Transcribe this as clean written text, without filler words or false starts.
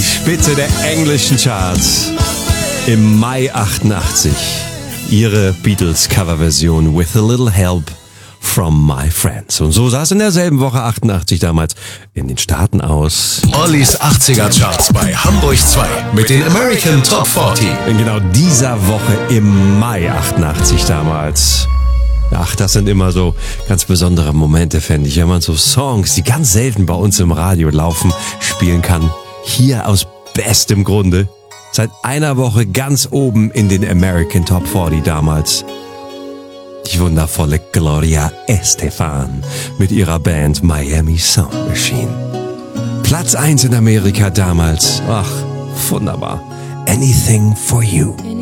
Die Spitze der englischen Charts. Im Mai 88. Ihre Beatles-Coverversion With a Little Help from My Friends. Und so sah es in derselben Woche 88 damals in den Staaten aus. Ollis 80er Charts bei Hamburg 2 mit den American Top 40. In genau dieser Woche im Mai 88 damals. Ach, das sind immer so ganz besondere Momente, fände ich, wenn man so Songs, die ganz selten bei uns im Radio laufen, spielen kann. Hier aus bestem Grunde. Seit einer Woche ganz oben in den American Top 40 damals. Die wundervolle Gloria Estefan mit ihrer Band Miami Sound Machine. Platz 1 in Amerika damals. Ach, wunderbar. Anything for You.